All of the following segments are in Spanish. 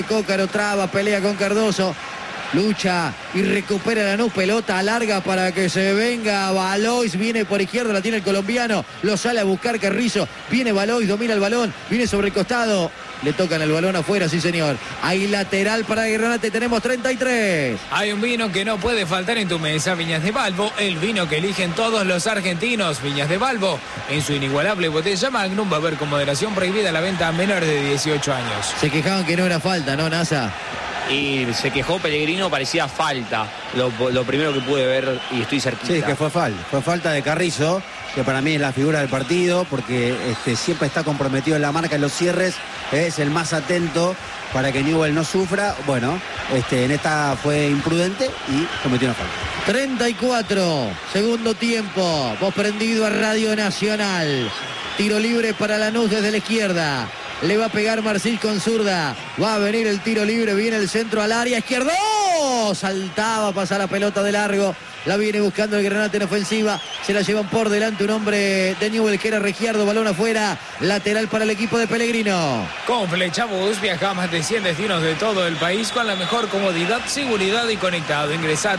Cócaro traba, pelea con Cardoso. Lucha y recupera Lanús, pelota larga para que se venga Valois, viene por izquierda, la tiene el colombiano, lo sale a buscar Carrizo, viene Valois, domina el balón, viene sobre el costado, le tocan el balón afuera, sí señor. Hay lateral para Granate, tenemos 33. Hay un vino que no puede faltar en tu mesa, Viñas de Balbo, el vino que eligen todos los argentinos. Viñas de Balbo, en su inigualable botella Magnum, va a haber con moderación prohibida la venta a menores de 18 años. Se quejaban que no era falta, ¿no, Nasa? Y se quejó Pellegrino, parecía falta. Lo primero que pude ver y estoy cerquita. Sí, que fue falta de Carrizo, que para mí es la figura del partido, porque siempre está comprometido en la marca, en los cierres, es el más atento para que Newell no sufra. Bueno, en esta fue imprudente y cometió una falta. 34, segundo tiempo, vos prendido a Radio Nacional. Tiro libre para Lanús desde la izquierda. Le va a pegar Marcil con zurda. Va a venir el tiro libre. Viene el centro al área. ¡Izquierdo! Saltaba, pasa la pelota de largo. La viene buscando el Granate en ofensiva. Se la llevan por delante un hombre de Newell que era Regiardo. Balón afuera. Lateral para el equipo de Pellegrino. Con Flechabús viaja a más de 100 destinos de todo el país con la mejor comodidad, seguridad y conectado. Ingresa a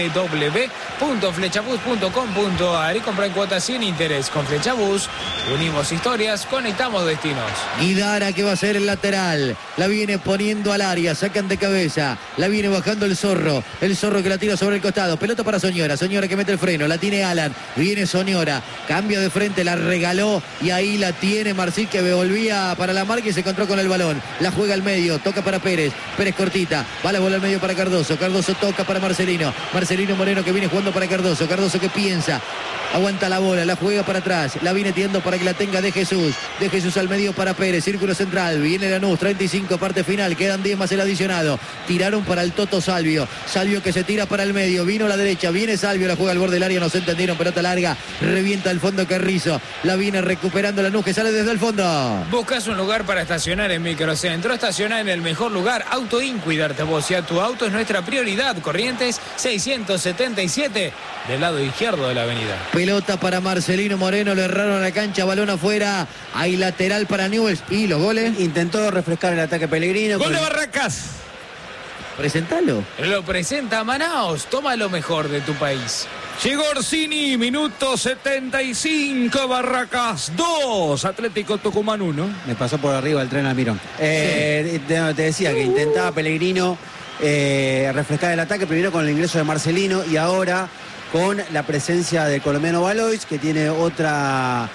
www.flechabús.com.ar y compra en cuotas sin interés. Con Flechabús unimos historias, conectamos destinos. Guidara que va a ser el lateral. La viene poniendo al área. Sacan de cabeza. La viene bajando el Zorro. El Zorro que la tira sobre el costado. Pelota para Soñora. Soñora que mete el freno. La tiene Alan. Viene Soñora. Cambio de frente. La regaló. Y ahí la tiene Marcil que volvía para la marca y se encontró con el balón. La juega al medio. Toca para Pérez. Pérez cortita. Va la bola al medio para Cardoso. Cardoso toca para Marcelino. Marcelino Moreno que viene jugando para Cardoso. Cardoso que piensa. Aguanta la bola. La juega para atrás. La viene tirando para que la tenga De Jesús. De Jesús al medio para Pérez. Círculo central. Viene Lanús. 35 parte final. Quedan 10 más el adicionado. Tiraron para el Toto Salvio. Salvio que se tira para el medio. Vino a la derecha. Viene Salvio. La juega al borde del área. No se entendieron. Pelota larga. Revienta al fondo Carrizo. La viene recuperando Lanús que sale desde el fondo. Buscas un lugar para estacionar en Microcentro. Estaciona en el mejor lugar. Autoin, cuidarte vos y a tu auto es nuestra prioridad. Corrientes 677 del lado izquierdo de la avenida. Pelota para Marcelino Moreno. Le erraron a la cancha. Balón afuera. Hay lateral para Newell's. ¿Y los goles? Intentó refrescar el ataque Pellegrino. ¡Gol de Barracas! Presentalo. Lo presenta Manaos. Toma lo mejor de tu país. Llegó Orsini, minuto 75, Barracas 2, Atlético Tucumán 1. Me pasó por arriba el tren Almirón. Te decía que intentaba Pellegrino refrescar el ataque, primero con el ingreso de Marcelino y ahora con la presencia del colombiano Valois, que tiene otra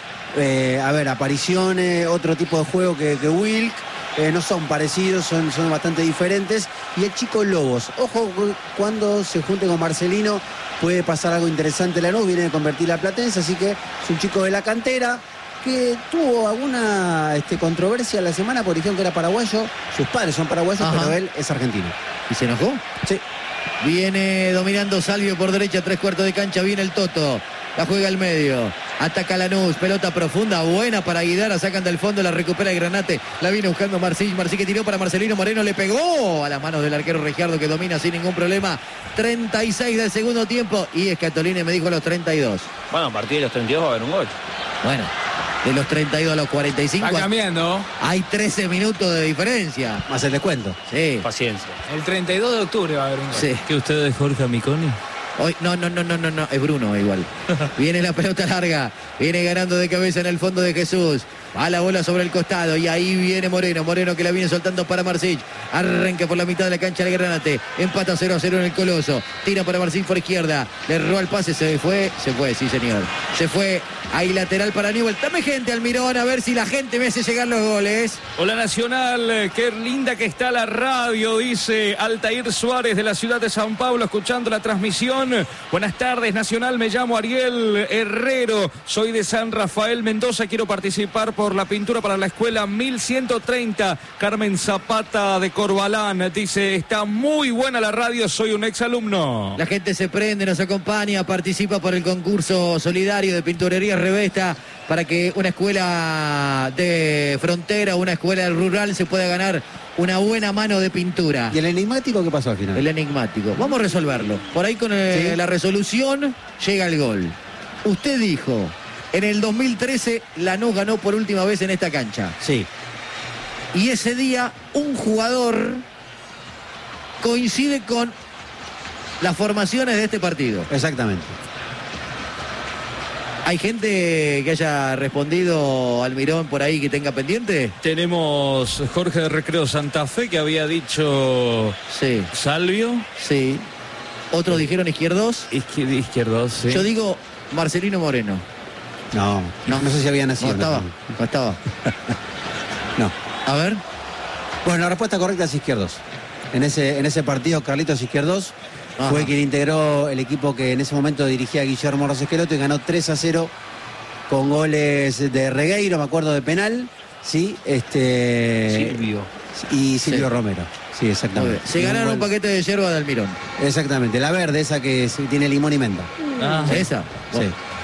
apariciones, otro tipo de juego que Wilk. No son parecidos, son bastante diferentes. Y el chico Lobos, ojo cuando se junte con Marcelino, puede pasar algo interesante. Lanús viene de convertir a Platense, así que es un chico de la cantera que tuvo alguna controversia la semana porque dijeron que era paraguayo. Sus padres son paraguayos, ajá, pero él es argentino. ¿Y se enojó? Sí. Viene dominando Salvio por derecha, 3/4 de cancha, viene el Toto. La juega al medio. Ataca Lanús, pelota profunda, buena para Guidara, sacan del fondo, la recupera el Granate, la viene buscando Marcil que tiró para Marcelino Moreno, le pegó a las manos del arquero Regiardo que domina sin ningún problema. 36 del segundo tiempo y Escatolini me dijo a los 32. Bueno, a partir de los 32 va a haber un gol. Bueno, de los 32 a los 45 está cambiando. Hay 13 minutos de diferencia. Más el descuento. Sí. Paciencia. El 32 de octubre va a haber un gol. Sí. ¿Qué usted es Jorge Amiconi? Hoy, no, es Bruno igual. Viene la pelota larga, viene ganando de cabeza en el fondo de Jesús. Va la bola sobre el costado y ahí viene Moreno que la viene soltando para Marcil. Arranca por la mitad de la cancha del Granate. Empata 0-0 en el Coloso. Tira para Marcil por izquierda. Le erró el pase, se fue, sí señor. Se fue. Ahí lateral para Newell. Dame gente, Almirón, a ver si la gente me hace llegar los goles. Hola Nacional, qué linda que está la radio, dice Altair Suárez de la ciudad de San Pablo, escuchando la transmisión. Buenas tardes, Nacional, me llamo Ariel Herrero, soy de San Rafael, Mendoza, quiero participar por la pintura para la escuela 1130, Carmen Zapata de Corbalán, dice, está muy buena la radio, soy un exalumno. La gente se prende, nos acompaña, participa por el concurso solidario de pinturería Revesta para que una escuela de frontera, una escuela rural se pueda ganar una buena mano de pintura. ¿Y el enigmático qué pasó al final? El enigmático. Vamos a resolverlo. Por ahí con ¿sí? La resolución llega el gol. Usted dijo, en el 2013 Lanús ganó por última vez en esta cancha. Sí. Y ese día un jugador coincide con las formaciones de este partido. Exactamente. ¿Hay gente que haya respondido Almirón por ahí que tenga pendiente? Tenemos Jorge de Recreo Santa Fe, que había dicho Sí, Salvio. sí. Otros dijeron izquierdos. Izquierdos, sí. Yo digo Marcelino Moreno. No sé si había No nacido. estaba, no estaba. No. A ver. Bueno, la respuesta correcta es Izquierdos. En ese partido, Carlitos Izquierdos Ajá. fue quien integró el equipo que en ese momento dirigía Guillermo Rosesqueloto y ganó 3-0 con goles de Regueiro, me acuerdo, de penal, ¿sí? Silvio. Y Silvio Sí. Romero. Sí, Muy exactamente. bien. Se ganaron un paquete de yerba de Almirón. Exactamente, la verde, esa que tiene limón y menta. Ah, ¿Esa? Sí.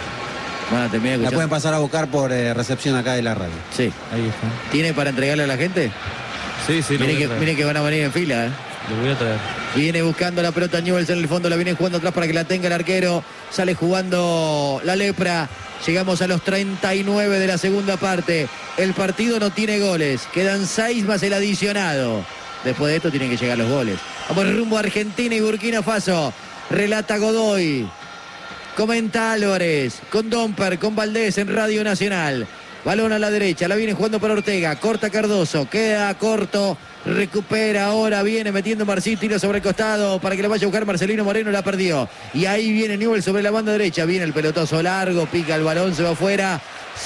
Bueno, terminé de La escuchar. pueden pasar a buscar por recepción acá de la radio. Sí. ahí está. ¿Tiene para entregarle a la gente? Sí, lo voy Miren a que, traer. miren que van a venir en fila, ¿eh? Lo voy a traer. Viene buscando la pelota Newell's en el fondo, la viene jugando atrás para que la tenga el arquero. Sale jugando la lepra. Llegamos a los 39 de la segunda parte. El partido no tiene goles. Quedan 6 más el adicionado. Después de esto tienen que llegar los goles. Vamos rumbo a Argentina y Burkina Faso. Relata Godoy. Comenta Álvarez. Con Domper, con Valdés en Radio Nacional. Balón a la derecha, la viene jugando para Ortega. Corta Cardoso, queda corto. Recupera ahora, viene metiendo Marcit, tira sobre el costado para que la vaya a buscar Marcelino Moreno, la perdió. Y ahí viene Newell sobre la banda derecha, viene el pelotazo largo, pica el balón, se va afuera.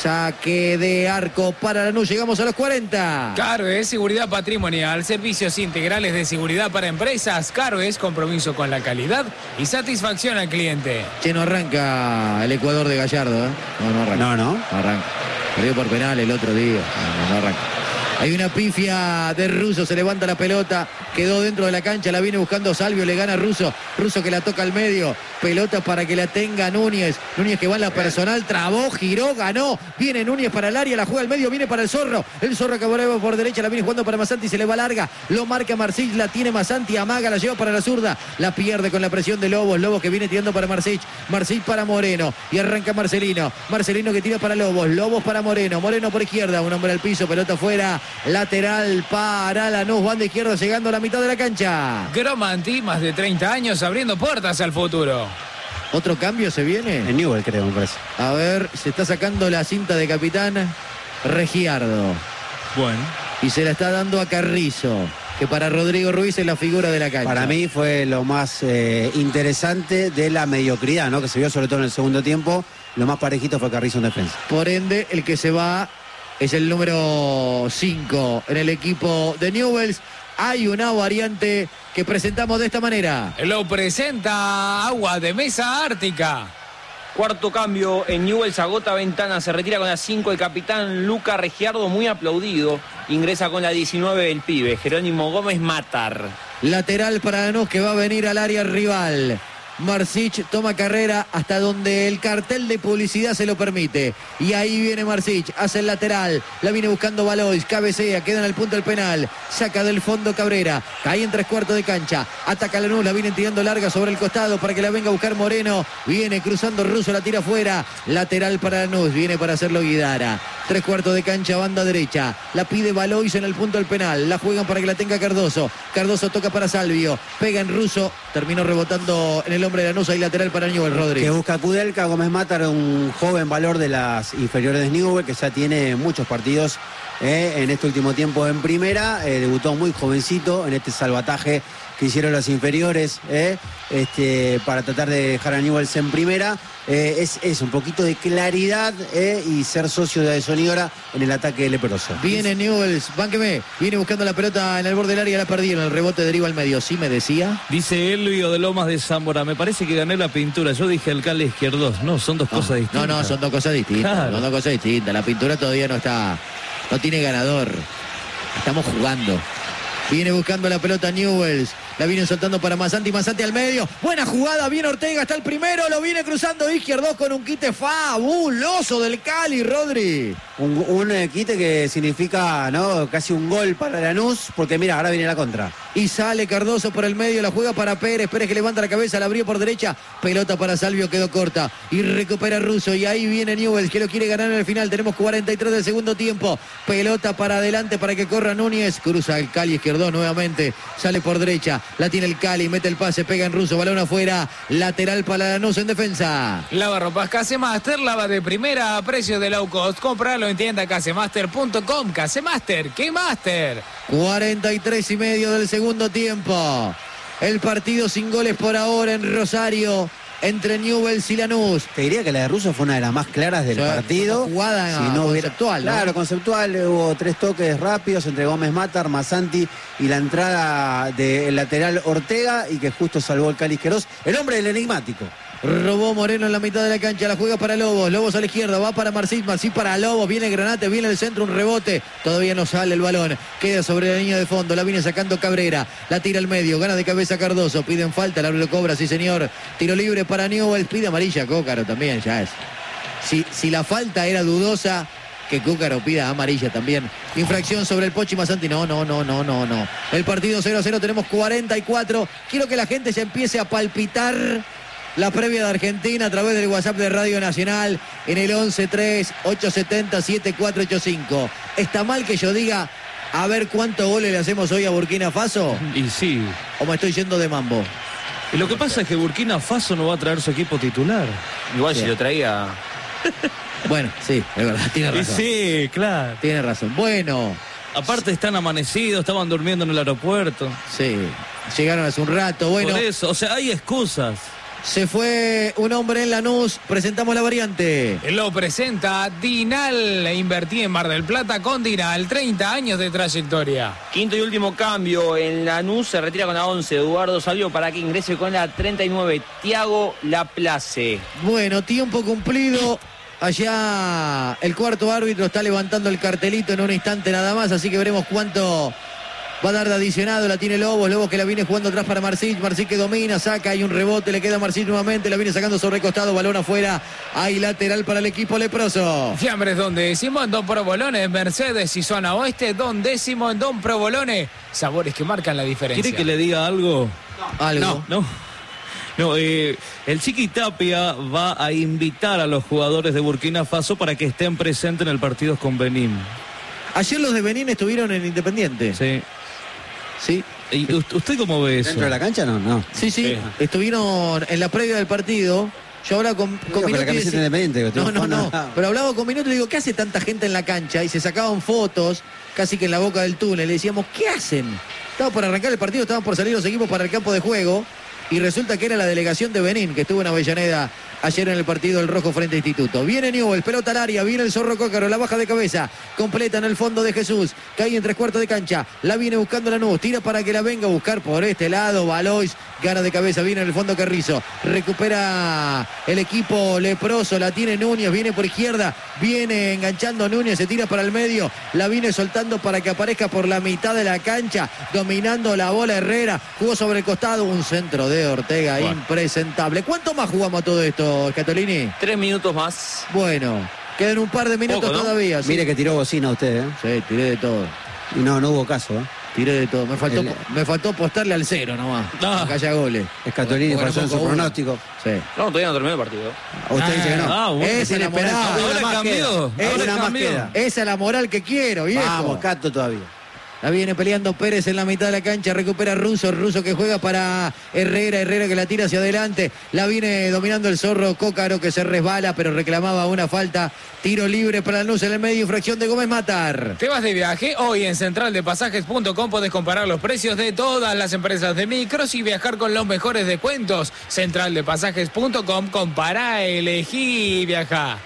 Saque de arco para Lanús, llegamos a los 40. Carves, seguridad patrimonial, servicios integrales de seguridad para empresas. Carves, compromiso con la calidad y satisfacción al cliente. Che, no arranca el Ecuador de Gallardo, ¿eh? No arranca. No. No arranca. Perdió por penal el otro día. No arranca. Hay una pifia de Russo, se levanta la pelota, quedó dentro de la cancha, la viene buscando Salvio, le gana a Russo, Russo que la toca al medio, pelota para que la tenga Núñez, Núñez que va en la personal, trabó, giró, ganó, viene Núñez para el área, la juega al medio, viene para el Zorro que vuelve por derecha, la viene jugando para Masanti, se le va larga, lo marca Marcich, la tiene Masanti, amaga, la lleva para la zurda, la pierde con la presión de Lobos que viene tirando para Marcich para Moreno, y arranca Marcelino que tira para Lobos para Moreno por izquierda, un hombre al piso, pelota afuera, lateral para Lanús, banda izquierda llegando a la mitad de la cancha. Gromanti, más de 30 años abriendo puertas al futuro. ¿Otro cambio se viene? En Newell, creo, me parece. A ver, se está sacando la cinta de capitán Regiardo. Bueno. Y se la está dando a Carrizo, que para Rodrigo Ruiz es la figura de la cancha. Para mí fue lo más interesante de la mediocridad, ¿no? Que se vio sobre todo en el segundo tiempo. Lo más parejito fue Carrizo en defensa. Por ende, el que se va es el número 5 en el equipo de Newell's. Hay una variante que presentamos de esta manera. Lo presenta Agua de Mesa Ártica. Cuarto cambio en Newell's, agota ventana, se retira con la 5 el capitán Luca Regiardo, muy aplaudido. Ingresa con la 19 el pibe, Jerónimo Gómez Matar. Lateral para Lanús que va a venir al área rival. Marcich toma carrera hasta donde el cartel de publicidad se lo permite. Y ahí viene Marcich, hace el lateral. La viene buscando Valois, cabecea, queda en el punto del penal. Saca del fondo Cabrera, cae en 3/4 de cancha. Ataca Lanús, la viene tirando larga sobre el costado para que la venga a buscar Moreno. Viene cruzando Russo, la tira afuera. Lateral para Lanús, viene para hacerlo Guidara. 3/4 de cancha, banda derecha. La pide Valois en el punto del penal. La juegan para que la tenga Cardoso. Cardoso toca para Salvio. Pega en Russo. Terminó rebotando en el hombre de Lanús. Hay lateral para Newell, Rodríguez. Que busca Kudelka, Gómez Matar, un joven valor de las inferiores de Newell, que ya tiene muchos partidos en este último tiempo en primera. Debutó muy jovencito en este salvataje que hicieron las inferiores para tratar de dejar a Newell's en primera. Es un poquito de claridad y ser socio de Sonora en el ataque leproso. Viene Newell's, bánqueme, viene buscando la pelota en el borde del área, la perdieron, el rebote deriva al medio, ¿sí me decía? Dice Elvio de Lomas de Zamora, me parece que gané la pintura. Yo dije alcalde Izquierdos. No, son dos cosas distintas. No, son dos cosas distintas. Claro. Son dos cosas distintas. La pintura todavía no tiene ganador. Estamos jugando. Viene buscando la pelota Newell's. La viene soltando para Masanti al medio. Buena jugada, viene Ortega, está el primero. Lo viene cruzando Izquierdos con un quite fabuloso del Cali, Rodri. Un quite que significa, ¿no?, casi un gol para Lanús, porque mira, ahora viene la contra. Y sale Cardoso por el medio, la juega para Pérez. Pérez que levanta la cabeza, la abrió por derecha. Pelota para Salvio, quedó corta. Y recupera Russo. Y ahí viene Newell's que lo quiere ganar en el final. Tenemos 43 del segundo tiempo. Pelota para adelante para que corra Núñez. Cruza el Cali izquierdo nuevamente. Sale por derecha. La tiene el Cali. Mete el pase, pega en Russo. Balón afuera. Lateral para Lanús en defensa. Lavarropas Casemaster, lava de primera a precio de low cost. Compralo en tienda casemaster.com. Casemaster, ¿qué master? 43 y medio del segundo tiempo. El partido sin goles por ahora en Rosario entre Newell's y Lanús. Te diría que la de Russo fue una de las más claras del partido. Jugada si no hubiera, conceptual, ¿no? Claro, conceptual. Hubo 3 toques rápidos entre Gómez Matar, Masanti y la entrada del lateral Ortega, y que justo salvó el Cali Queiroz, el hombre del enigmático. Robó Moreno en la mitad de la cancha, la juega para Lobos, Lobos a la izquierda, va para Marcís, Marcís para Lobos, viene Granate, viene el centro, un rebote, todavía no sale el balón, queda sobre la línea de fondo, la viene sacando Cabrera, la tira al medio, gana de cabeza Cardoso, piden falta, el árbitro lo cobra, sí señor, tiro libre para Newell's, pide amarilla Cócaro también, ya es. Si la falta era dudosa, que Cúcaro pida amarilla también. Infracción sobre el Pochi Masanti. No. El partido 0-0, tenemos 44. Quiero que la gente se empiece a palpitar la previa de Argentina a través del WhatsApp de Radio Nacional en el 11-3-870-7485. ¿Está mal que yo diga a ver cuántos goles le hacemos hoy a Burkina Faso? Y sí. ¿O me estoy yendo de mambo? Y lo que pasa es que Burkina Faso no va a traer su equipo titular. Igual Sí. si lo traía... Bueno, sí, es verdad, tiene Y razón. sí, claro. Tiene razón. Bueno, Aparte están amanecidos, estaban durmiendo en el aeropuerto. sí, llegaron hace un rato. Bueno, Por eso, o sea, hay excusas. se fue un hombre en Lanús. Presentamos la variante. Lo presenta Dinal. Invertí en Mar del Plata con Dinal. 30 años de trayectoria. Quinto y último cambio en Lanús, se retira con la 11 Eduardo Salvio para que ingrese con la 39 Thiago Laplace. Bueno, tiempo cumplido. Allá el cuarto árbitro está levantando el cartelito en un instante nada más, así que veremos cuánto va a dar de adicionado. La tiene Lobos, Lobos que la viene jugando atrás para Marcís, Marcís que domina, saca, hay un rebote, le queda a Marcís nuevamente, la viene sacando sobre el costado, balón afuera, hay lateral para el equipo leproso. Fiambres Don Décimo en Don Provolone, Mercedes y Zona Oeste, Don Décimo en Don Provolone. Sabores que marcan la diferencia. ¿Quiere que le diga algo? Algo. No, el Chiqui Tapia va a invitar a los jugadores de Burkina Faso para que estén presentes en el partido con Benín. Ayer los de Benín estuvieron en Independiente. Sí. Sí. ¿Y usted cómo ve eso? ¿Dentro de la cancha? No. Sí. Estuvieron en la previa del partido. Yo hablaba con Con la Minuto y camiseta decía- independiente. que No. Pero hablaba con Minuto y digo, ¿qué hace tanta gente en la cancha? Y se sacaban fotos, casi que en la boca del túnel. Le decíamos, ¿qué hacen? Estaba por arrancar el partido, estaban por salir los equipos para el campo de juego. Y resulta que era la delegación de Benín, que estuvo en Avellaneda ayer en el partido del Rojo frente a Instituto. Viene Newell's, pelota al área, viene el Zorro Cócaro, la baja de cabeza, completa en el fondo de Jesús, cae en 3/4 de cancha, la viene buscando Lanús, tira para que la venga a buscar por este lado, Valois, gana de cabeza, viene en el fondo Carrizo, recupera el equipo leproso, la tiene Núñez, viene por izquierda, viene enganchando Núñez, se tira para el medio, la viene soltando para que aparezca por la mitad de la cancha, dominando la bola Herrera, jugó sobre el costado, un centro de Ortega, impresentable. ¿Cuánto más jugamos a todo esto, Scatolini? 3 minutos más. Bueno, quedan un par de minutos Poco, ¿no? todavía. ¿sí? Mire que tiró bocina usted, ¿eh? Sí, tiré de todo. Y no hubo caso, ¿eh? Tiré de todo. Me faltó apostarle al 0 nomás. Ah. Que haya goles. Scatolini Porque pasó en su poco uno. pronóstico. Sí. No, todavía no terminó el partido. Usted dice que no. bueno. Esa es la moral. Una Ahora más cambió. queda. Ahora Una más cambió. queda. Esa es la moral que quiero, viejo. Vamos, Cato todavía. La viene peleando Pérez en la mitad de la cancha, recupera Russo que juega para Herrera que la tira hacia adelante, la viene dominando el Zorro Cócaro que se resbala pero reclamaba una falta, tiro libre para Lanús en el medio, infracción de Gómez Matar. ¿Te vas de viaje? Hoy en centraldepasajes.com podés comparar los precios de todas las empresas de micros y viajar con los mejores descuentos. Centraldepasajes.com, compara, elegí y viaja.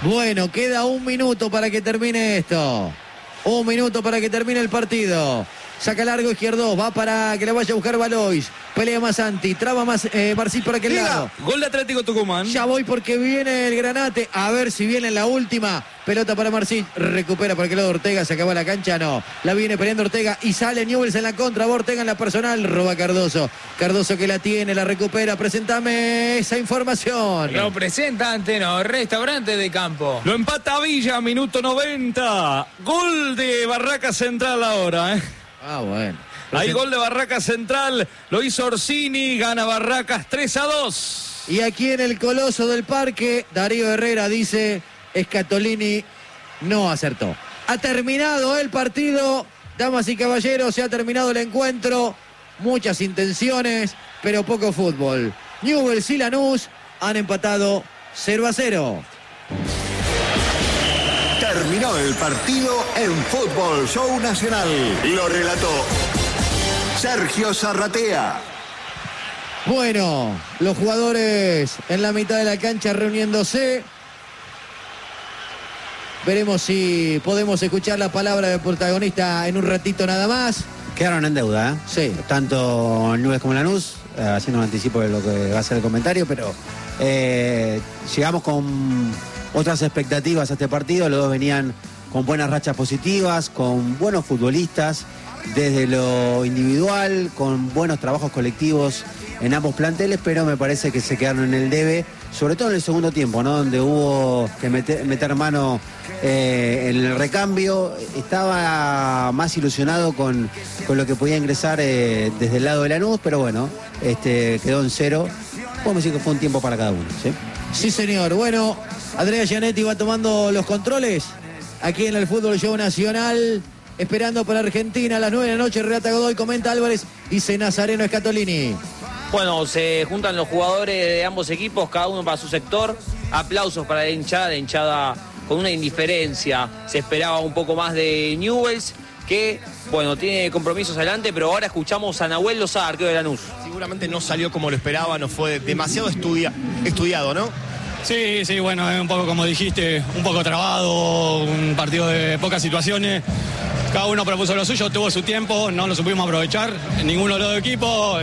Bueno, queda un minuto para que termine esto. Un minuto para que termine el partido. Saca largo izquierdo, va para que la vaya a buscar Valois. Pelea más Santi, traba más Marcil por aquel lado. Gol de Atlético Tucumán. Ya voy porque viene el Granate. A ver si viene en la última. Pelota para Marcil. Recupera por aquel lado Ortega. Se acaba la cancha. No. La viene peleando Ortega. Y sale Newell's en la contra. Va Ortega en la personal. Roba Cardoso. Cardoso que la tiene. La recupera. Presentame esa información. Lo presenta Anteno, Restaurante de Campo. Lo empata Villa, minuto 90. Gol de Barraca Central ahora, Ah, bueno. Hay gol de Barraca Central. Lo hizo Orsini. Gana Barracas 3-2. Y aquí en el Coloso del Parque, Darío Herrera dice, Scatolini no acertó. Ha terminado el partido, damas y caballeros, se ha terminado el encuentro. Muchas intenciones, pero poco fútbol. Newell's y Lanús han empatado 0-0. Terminó el partido en Fútbol Show Nacional. Lo relató Sergio Zarratea. Bueno, los jugadores en la mitad de la cancha reuniéndose. Veremos si podemos escuchar la palabra del protagonista en un ratito nada más. Quedaron en deuda, Sí. Tanto Newell's como Lanús, haciendo un anticipo de lo que va a ser el comentario, pero llegamos con otras expectativas a este partido. Los dos venían con buenas rachas positivas, con buenos futbolistas, desde lo individual, con buenos trabajos colectivos en ambos planteles, pero me parece que se quedaron en el debe, sobre todo en el segundo tiempo, ¿no? Donde hubo que meter mano en el recambio. Estaba más ilusionado con lo que podía ingresar desde el lado de Lanús, pero bueno, quedó en 0. Podemos decir que fue un tiempo para cada uno, ¿sí? Sí, señor. Bueno, Andrea Gianetti va tomando los controles aquí en el Fútbol Show Nacional, esperando para Argentina a las 9 de la noche. Relata Godoy, comenta Álvarez, dice Nazareno Scatolini. Bueno, se juntan los jugadores de ambos equipos, cada uno para su sector. Aplausos para la hinchada con una indiferencia. Se esperaba un poco más de Newell's, que, bueno, tiene compromisos adelante, pero ahora escuchamos a Nahuel Lozada, arquero de Lanús. Seguramente no salió como lo esperaba, no fue demasiado estudiado, ¿no? Sí, bueno, es un poco como dijiste, un poco trabado, un partido de pocas situaciones. Cada uno propuso lo suyo, tuvo su tiempo, no lo supimos aprovechar, ninguno de los dos equipos.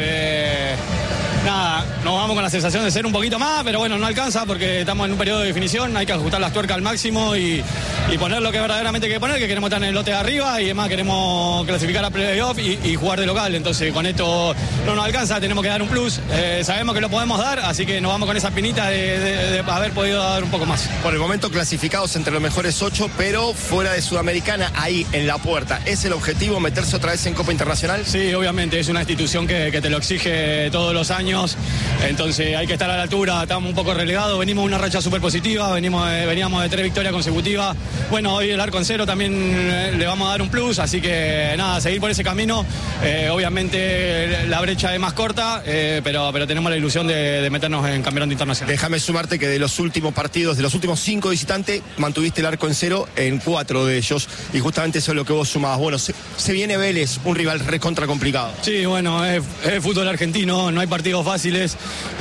Nada, nos vamos con la sensación de ser un poquito más, pero bueno, no alcanza porque estamos en un periodo de definición, hay que ajustar las tuercas al máximo y poner lo que verdaderamente hay que poner, que queremos estar en el lote de arriba y además queremos clasificar a playoff y jugar de local. Entonces con esto no nos alcanza, tenemos que dar un plus, sabemos que lo podemos dar, así que nos vamos con esa pinita de haber podido dar un poco más. Por el momento clasificados entre los mejores 8, pero fuera de Sudamericana, ahí en la puerta. ¿Es el objetivo meterse otra vez en Copa Internacional? Sí, obviamente, es una institución que te lo exige todos los años. Entonces hay que estar a la altura, estamos un poco relegados, venimos de una racha súper positiva, veníamos de 3 victorias consecutivas. Bueno, hoy el arco en 0 también le vamos a dar un plus, así que nada, seguir por ese camino. Obviamente la brecha es más corta, pero tenemos la ilusión de meternos en campeonato internacional. Déjame sumarte que de los últimos partidos, de los últimos 5 visitantes, mantuviste el arco en 0 en 4 de ellos, y justamente eso es lo que vos sumabas. Bueno, se viene Vélez, un rival recontra complicado. Sí, bueno, es fútbol argentino, no hay partidos fáciles.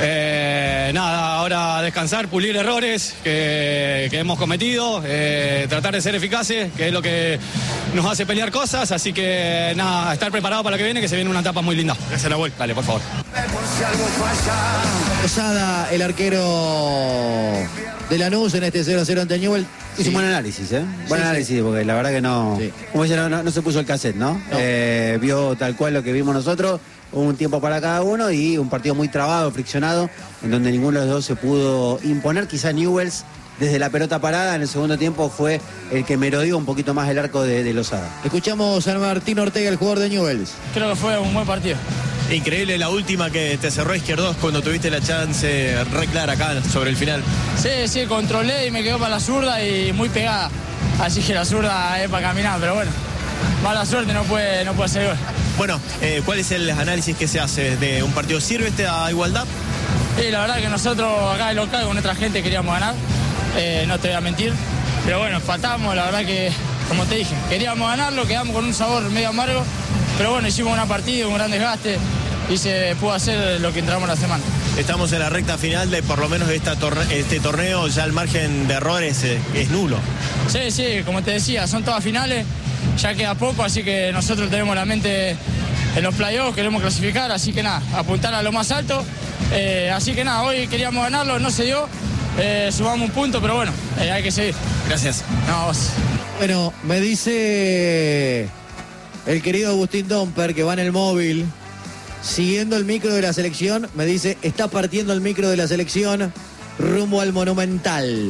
Nada, ahora descansar, pulir errores que hemos cometido, tratar de ser eficaces, que es lo que nos hace pelear cosas, así que nada, estar preparado para lo que viene, que se viene una etapa muy linda. Gracias, Nahuel. Dale, por favor. Posada, el arquero de Lanús en este 0-0 ante Newell's. Hizo un buen análisis, Buen Sí, análisis, porque la verdad que no, Sí. como dice, no se puso el cassette, ¿no? Vio tal cual lo que vimos nosotros, hubo un tiempo para cada uno y un partido muy trabado, friccionado, en donde ninguno de los dos se pudo imponer. Quizá Newell's, desde la pelota parada, en el segundo tiempo fue el que merodeó un poquito más el arco de Lozada. Escuchamos a Martín Ortega, el jugador de Newell's. Creo que fue un buen partido. Increíble la última que te cerró Izquierdos cuando tuviste la chance re clara acá sobre el final. Sí, controlé y me quedó para la zurda y muy pegada. Así que la zurda es para caminar, pero bueno, mala suerte, no puede hacer gol. Bueno, ¿cuál es el análisis que se hace de un partido? ¿Sirve esta igualdad? Y la verdad que nosotros acá de local con nuestra gente queríamos ganar, no te voy a mentir. Pero bueno, faltamos, la verdad que, como te dije, queríamos ganarlo, quedamos con un sabor medio amargo. Pero bueno, hicimos una partida, un gran desgaste y se pudo hacer lo que entramos la semana. Estamos en la recta final de por lo menos este torneo, ya el margen de errores es nulo. Sí, como te decía, son todas finales ya queda poco, así que nosotros tenemos la mente en los playoffs, queremos clasificar, así que nada, apuntar a lo más alto. Así que nada, hoy queríamos ganarlo, no se dio, sumamos un punto, pero bueno, hay que seguir. Gracias. No, vos. Bueno, me dice el querido Agustín Domper, que va en el móvil, siguiendo el micro de la selección, me dice, está partiendo el micro de la selección rumbo al Monumental.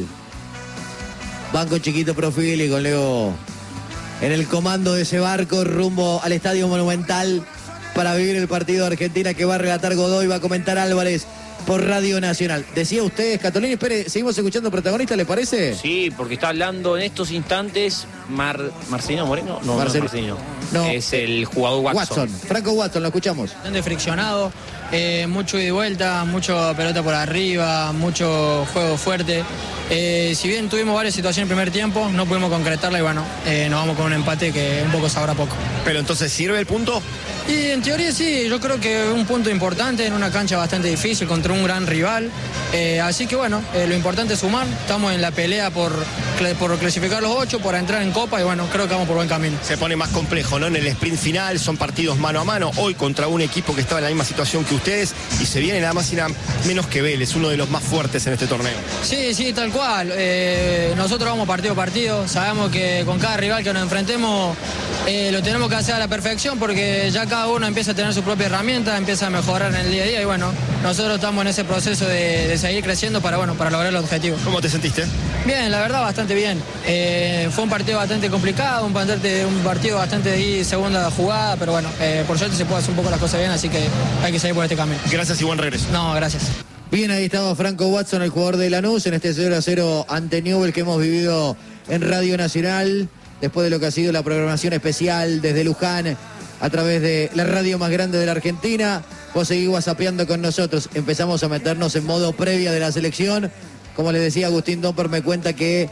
Van con chiquito perfil y con Leo en el comando de ese barco rumbo al Estadio Monumental para vivir el partido de Argentina que va a relatar Godoy, va a comentar Álvarez por Radio Nacional. Decía usted, Scatolini, espere, seguimos escuchando protagonistas, ¿le parece? Sí, porque está hablando en estos instantes Marcelino Moreno. No, Marcelino. No. Es el jugador Watson. Franco Watson, lo escuchamos. Bastante friccionado, mucho ida y vuelta, mucho pelota por arriba, mucho juego fuerte. Si bien tuvimos varias situaciones en el primer tiempo, no pudimos concretarla y bueno, nos vamos con un empate que un poco sabrá poco. Pero entonces, ¿sirve el punto? Y en teoría sí, yo creo que un punto importante en una cancha bastante difícil contra un gran rival. Así que bueno, lo importante es sumar. Estamos en la pelea por clasificar los 8, por entrar en Copa y bueno, creo que vamos por buen camino. Se pone más complejo, ¿no? En el sprint final son partidos mano a mano. Hoy contra un equipo que estaba en la misma situación que ustedes y se viene nada más y nada menos que Vélez, uno de los más fuertes en este torneo. Sí, tal cual. Nosotros vamos partido a partido. Sabemos que con cada rival que nos enfrentemos lo tenemos que hacer a la perfección porque ya cada uno empieza a tener su propia herramienta, empieza a mejorar en el día a día y bueno, nosotros estamos en ese proceso de seguir creciendo para lograr el objetivo. ¿Cómo te sentiste? Bien, la verdad bastante bien. Fue un partido bastante complicado, un partido bastante de segunda jugada, pero bueno, por suerte se puede hacer un poco las cosas bien, así que hay que seguir por este camino. Gracias y buen regreso. No, gracias. Bien, ahí estaba Franco Watson, el jugador de Lanús, en este 0-0 ante Newell's que hemos vivido en Radio Nacional, después de lo que ha sido la programación especial desde Luján, a través de la radio más grande de la Argentina. Vos seguís whatsappeando con nosotros. Empezamos a meternos en modo previa de la selección. Como les decía, Agustín Domper me cuenta que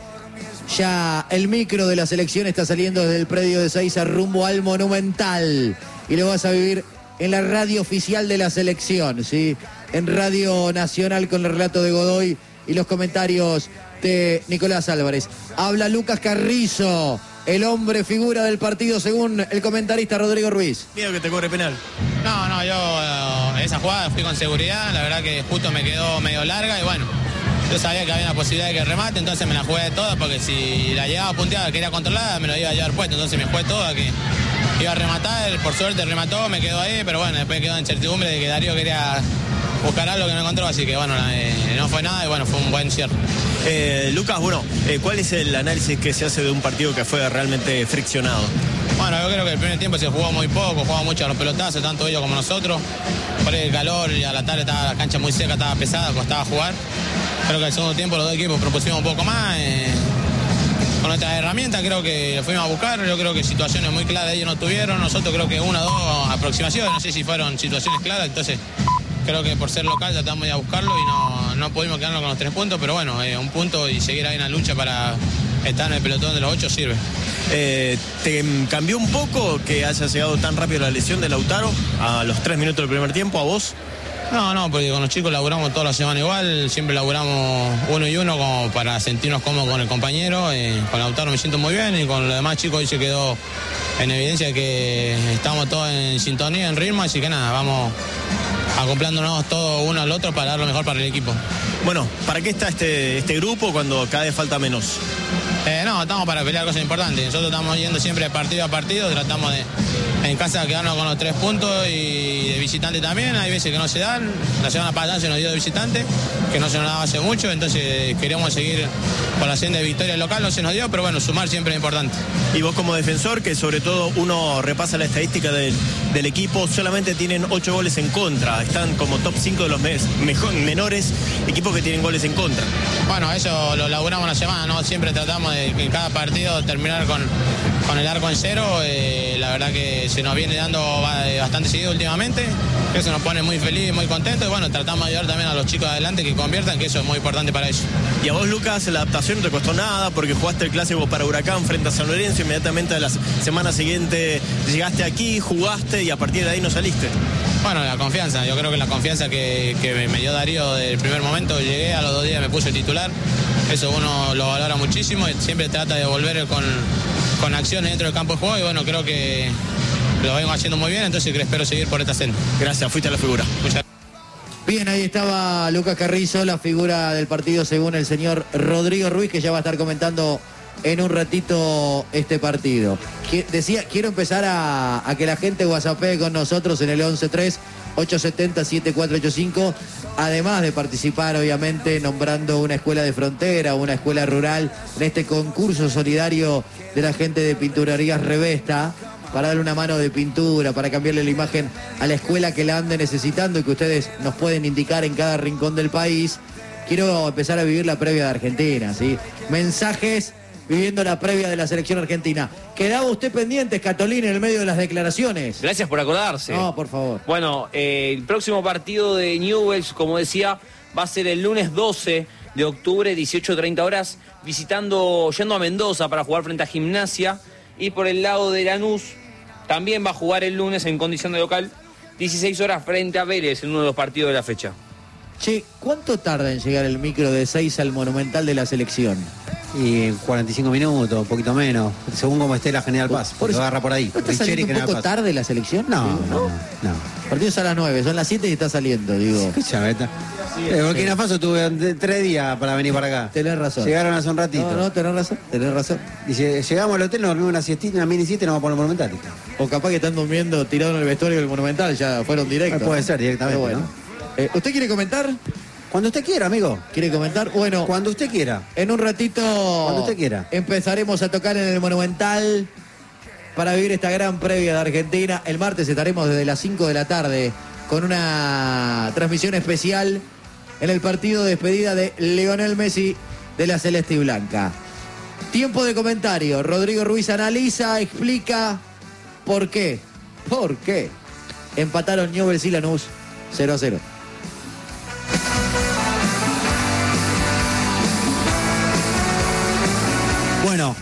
ya el micro de la selección está saliendo desde el predio de Seiza rumbo al Monumental. Y lo vas a vivir en la radio oficial de la selección, ¿sí? En Radio Nacional con el relato de Godoy y los comentarios de Nicolás Álvarez. Habla Lucas Carrizo, el hombre figura del partido según el comentarista Rodrigo Ruiz. Miedo que te cobre penal. No, yo esa jugada fui con seguridad, la verdad que justo me quedó medio larga y bueno, yo sabía que había una posibilidad de que remate, entonces me la jugué toda porque si la llevaba punteada, quería controlada, me lo iba a llevar puesto, entonces me jugué toda que iba a rematar, por suerte remató, me quedó ahí, pero bueno, después quedó en incertidumbre de que Darío quería buscar algo que no encontró, así que bueno, no fue nada y bueno, fue un buen cierre. Lucas, bueno, ¿cuál es el análisis que se hace de un partido que fue realmente friccionado? Bueno, yo creo que el primer tiempo se jugó muy poco, jugaba mucho a los pelotazos, tanto ellos como nosotros. Por el calor y a la tarde estaba la cancha muy seca, estaba pesada, costaba jugar. Creo que el segundo tiempo los dos equipos propusimos un poco más. Con nuestras herramientas creo que fuimos a buscar, yo creo que situaciones muy claras ellos no tuvieron, nosotros creo que 1 o 2 aproximaciones, no sé si fueron situaciones claras, entonces creo que por ser local tratamos de ir a buscarlo y no pudimos quedarnos con los 3 puntos, pero bueno, un punto y seguir ahí en la lucha para estar en el pelotón de los 8 sirve. ¿Te cambió un poco que haya llegado tan rápido la lesión de Lautaro a los 3 minutos del primer tiempo a vos? No, porque con los chicos laburamos toda la semana igual, siempre laburamos 1 y 1 como para sentirnos cómodos con el compañero. Con Lautaro me siento muy bien y con los demás chicos hoy se quedó en evidencia que estamos todos en sintonía, en ritmo, así que nada, vamos acoplándonos todos uno al otro para dar lo mejor para el equipo. Bueno, ¿para qué está este grupo cuando cada vez falta menos? No, estamos para pelear cosas importantes. Nosotros estamos yendo siempre partido a partido, tratamos de en casa quedarnos con los 3 puntos y de visitante también. Hay veces que no se dan. La semana pasada se nos dio de visitante, que no se nos daba hace mucho, entonces queremos seguir por la senda de victoria local, no se nos dio, pero bueno, sumar siempre es importante. Y vos como defensor, que sobre todo uno repasa la estadística del equipo, solamente tienen 8 goles en contra. Están como top 5 de los menores equipos que tienen goles en contra. Bueno, eso lo laburamos la semana, ¿no? Siempre tratamos de en cada partido terminar con el arco en cero. La verdad que se nos viene dando bastante seguido últimamente. Eso nos pone muy feliz, muy contentos y bueno, tratamos de ayudar también a los chicos adelante que conviertan, que eso es muy importante para ellos. Y a vos, Lucas, la adaptación no te costó nada porque jugaste el clásico para Huracán frente a San Lorenzo, inmediatamente a la semana siguiente llegaste aquí, jugaste y a partir de ahí no saliste. Bueno, la confianza, yo creo que la confianza que me dio Darío del primer momento, llegué, a los 2 días me puse titular, eso uno lo valora muchísimo y siempre trata de volver con acciones dentro del campo de juego y bueno, creo que lo vengo haciendo muy bien, entonces espero seguir por esta senda. Gracias, fuiste a la figura. Bien, ahí estaba Lucas Carrizo, la figura del partido según el señor Rodrigo Ruiz, que ya va a estar comentando en un ratito este partido. Decía, quiero empezar a que la gente whatsappee con nosotros en el 11-3-870-7485, además de participar obviamente nombrando una escuela de frontera, una escuela rural, en este concurso solidario de la gente de Pinturerías Revesta, para darle una mano de pintura, para cambiarle la imagen a la escuela que la ande necesitando y que ustedes nos pueden indicar en cada rincón del país. Quiero empezar a vivir la previa de Argentina, ¿sí? Mensajes viviendo la previa de la selección argentina. ¿Quedaba usted pendiente, Catolín, en el medio de las declaraciones? Gracias por acordarse. No, por favor. Bueno, el próximo partido de Newell's, como decía, va a ser el lunes 12 de octubre, 18:30 horas, yendo a Mendoza para jugar frente a Gimnasia. Y por el lado de Lanús, también va a jugar el lunes en condición de local, 16 horas frente a Vélez en uno de los partidos de la fecha. Che, ¿cuánto tarda en llegar el micro de 6 al Monumental de la selección? Y 45 minutos, un poquito menos, según como esté la General Paz, porque agarra por ahí. ¿No está saliendo un poco tarde la selección? No. El partido es a las 9, son las 7 y está saliendo, digo. Escúchame, Burkina Faso tuve 3 días para venir para acá. Tenés razón. Llegaron hace un ratito. No, tenés razón. Dice, llegamos al hotel, nos dormimos una siestita, una mini siesta y nos vamos a poner Monumental. O capaz que están durmiendo tirados en el vestuario del Monumental, ya fueron directos. Puede ser directamente, bueno. ¿no? ¿Usted quiere comentar? Cuando usted quiera, amigo. ¿Quiere comentar? Bueno. Cuando usted quiera. En un ratito. Cuando usted quiera. Empezaremos a tocar en el Monumental para vivir esta gran previa de Argentina. El martes estaremos desde las 5 de la tarde con una transmisión especial en el partido de despedida de Lionel Messi de la Celeste y Blanca. Tiempo de comentario. Rodrigo Ruiz analiza, explica por qué. ¿Por qué? Empataron Newell's y Lanús 0-0. Bueno,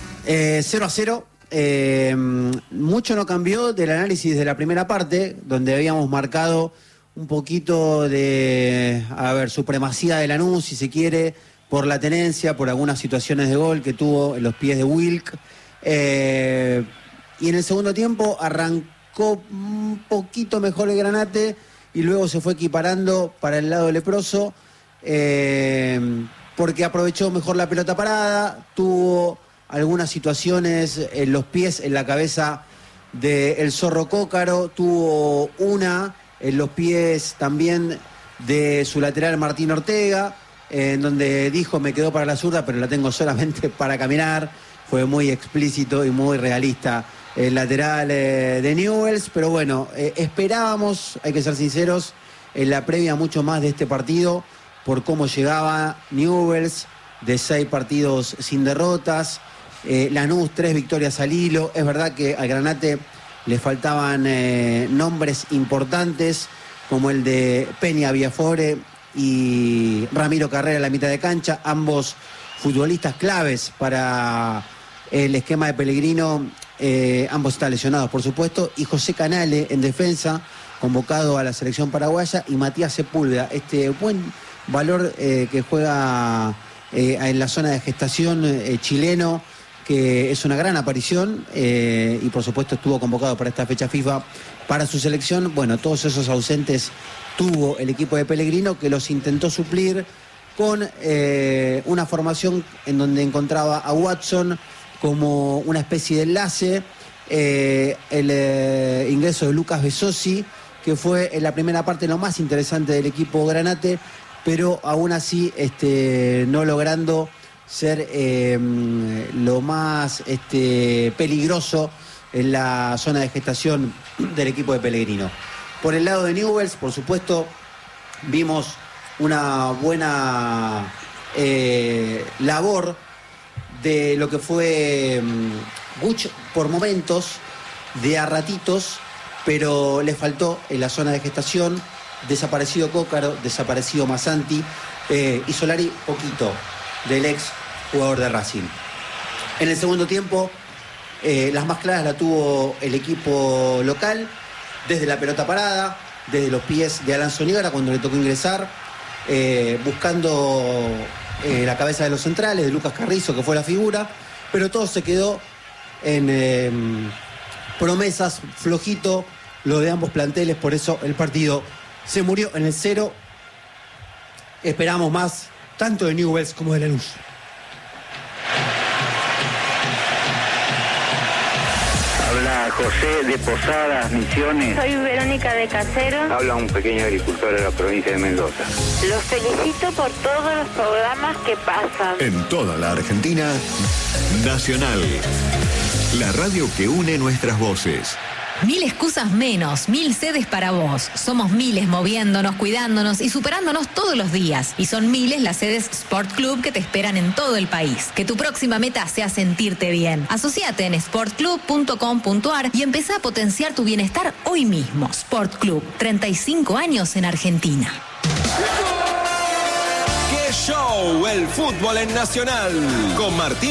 0-0. Mucho no cambió del análisis de la primera parte, donde habíamos marcado un poquito de, supremacía de Lanús, si se quiere, por la tenencia, por algunas situaciones de gol que tuvo en los pies de Wilk. Y en el segundo tiempo arrancó un poquito mejor el Granate y luego se fue equiparando para el lado leproso, porque aprovechó mejor la pelota parada, tuvo algunas situaciones en los pies, en la cabeza del Zorro Cócaro, tuvo una en los pies también de su lateral Martín Ortega, en donde dijo me quedó para la zurda, pero la tengo solamente para caminar. Fue muy explícito y muy realista el lateral de Newell's, pero bueno, esperábamos, hay que ser sinceros, en la previa mucho más de este partido, por cómo llegaba Newell's, de 6 partidos sin derrotas, Lanús 3 victorias al hilo. Es verdad que al Granate le faltaban nombres importantes, como el de Peña Viafore y Ramiro Carrera en la mitad de cancha, ambos futbolistas claves para el esquema de Pellegrino. Ambos están lesionados, por supuesto, y José Canale en defensa, convocado a la selección paraguaya, y Matías Sepúlveda, este buen valor que juega en la zona de gestación chileno, que es una gran aparición, y por supuesto estuvo convocado para esta fecha FIFA para su selección. Bueno, todos esos ausentes tuvo el equipo de Pellegrino, que los intentó suplir con una formación en donde encontraba a Watson como una especie de enlace, el ingreso de Lucas Besosi, que fue en la primera parte lo más interesante del equipo Granate, pero aún así no logrando ser lo más peligroso en la zona de gestación del equipo de Pellegrino. Por el lado de Newell's, por supuesto, vimos una buena labor de lo que fue Guch por momentos, de a ratitos, pero le faltó en la zona de gestación. Desaparecido Cócaro, desaparecido Massanti, y Solari poquito del ex jugador de Racing. En el segundo tiempo, las más claras la tuvo el equipo local, desde la pelota parada, desde los pies de Alan Zuniga, cuando le tocó ingresar, buscando la cabeza de los centrales, de Lucas Carrizo, que fue la figura, pero todo se quedó en promesas, flojito lo de ambos planteles, por eso el partido se murió en el 0. Esperamos más, tanto de Newell's como de Lanús. Habla José de Posadas, Misiones. Soy Verónica de Caseros. Habla un pequeño agricultor de la provincia de Mendoza. Los felicito por todos los programas que pasan. En toda la Argentina, Nacional. La radio que une nuestras voces. 1000 excusas menos, 1000 sedes para vos. Somos miles moviéndonos, cuidándonos y superándonos todos los días. Y son miles las sedes Sport Club que te esperan en todo el país. Que tu próxima meta sea sentirte bien. Asociate en sportclub.com.ar y empezá a potenciar tu bienestar hoy mismo. Sport Club, 35 años en Argentina. ¡Qué show! El fútbol en Nacional. Con Martín